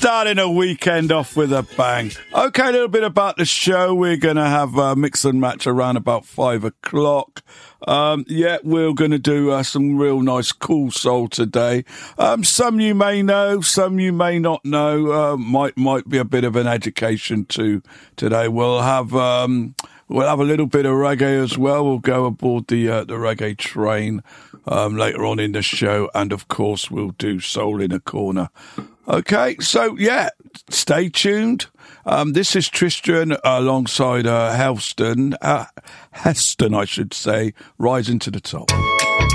Starting a weekend off with a bang. Okay, a little bit about the show. We're going to have a mix and match around about 5 o'clock. We're going to do some real nice cool soul today. Some you may know, some you may not know. Might be a bit of an education too today. We'll have a little bit of reggae as well. We'll go aboard the reggae train later on in the show, and of course we'll do Soul in a Corner. Okay, so stay tuned. This is Tristan alongside Heston, I should say, rising to the top.